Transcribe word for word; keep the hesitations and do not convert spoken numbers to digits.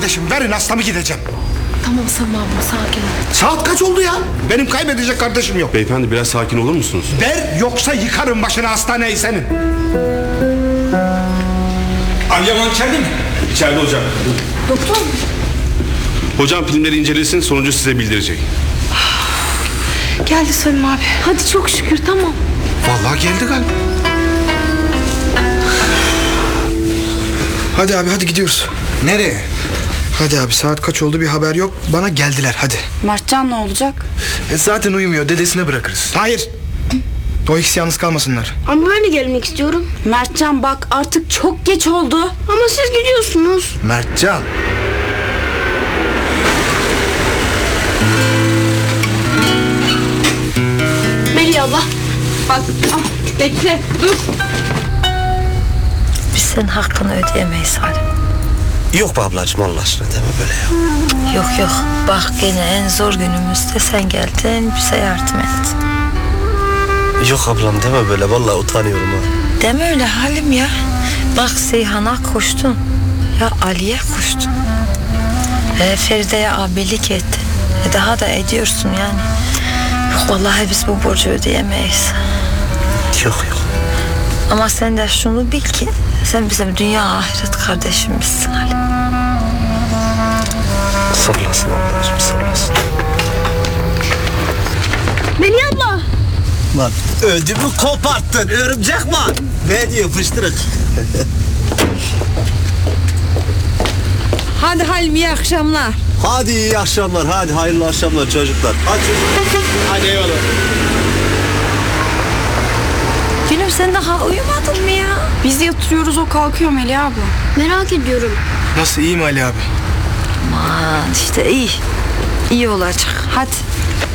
Kardeşim verin hastamı gideceğim. Tamam Sami abi sakin ol. Saat kaç oldu ya? Benim kaybedecek kardeşim yok. Beyefendi biraz sakin olur musunuz? Ver yoksa yıkarım başına hastaneyi senin. Alyaman içeride mi? İçeride hocam. Doktor. Hocam filmleri incelesin, sonucu size bildirecek. Geldi Salim abi. Hadi çok şükür tamam. Vallahi geldi galiba. Hadi abi hadi gidiyoruz. Nereye? Hadi abi saat kaç oldu bir haber yok. Bana geldiler hadi. Mertcan ne olacak? E, zaten uyumuyor dedesine bırakırız. Hayır. O ikisi yalnız kalmasınlar. Ama ben de gelmek istiyorum. Mertcan bak artık çok geç oldu. Ama siz gidiyorsunuz. Mertcan. Melih abla. Bak ah, bekle dur. Biz senin hakkını ödeyemeyiz Salim. Yok be ablacığım Allah aşkına deme böyle ya. Yok yok bak gene en zor günümüzde sen geldin bize yardım ettin. Yok ablam deme böyle vallahi utanıyorum ha. Deme öyle Halim ya. Bak Seyhan'a koştun. Ya Ali'ye koştun. E, Feride'ye abilik ettin. E, daha da ediyorsun yani. Yok vallahi biz bu borcu ödeyemeyiz. Yok yok. Ama sen de şunu bil ki sen bizim dünya ahiret kardeşimizsin Halim. Sağ olasın ablacığım sağ olasın. Melih abla. Lan ödümü koparttın örümcek man. Ne diyor fıştırık? Hadi Halim iyi akşamlar. Hadi iyi akşamlar hadi hayırlı akşamlar çocuklar. Hadi çocuklar. Hadi eyvallah. Gülüm sen daha uyumadın mı ya? Biz yatırıyoruz o kalkıyor Melih abla. Merak ediyorum. Nasıl iyi mi Ali abi? Aman işte iyi. İyi olacak hadi.